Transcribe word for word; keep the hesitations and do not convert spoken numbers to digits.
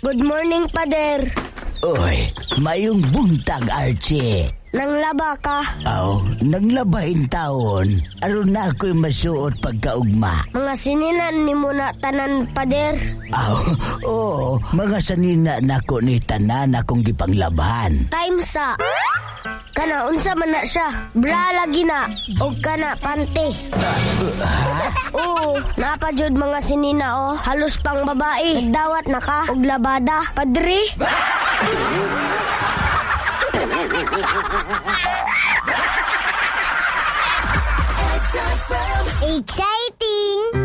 Good morning, Pader. Uy, mayong buntag, Archie. Nanglaba ka? Aw, nanglabahin taon. Aron na ako'y masuot pagkaugma. Mga sininan ni mo na tanan, Pader. Aw, oo, mga sanina na ko ni tanan akong gipanglabahan. Time sa. Kana, unsa man na siya. Bra lagi na. O kana, pante. Oo, napadyod mga sinina o. Halos pang babae. Nagdawat na ka. Og labada. Padre? Exciting!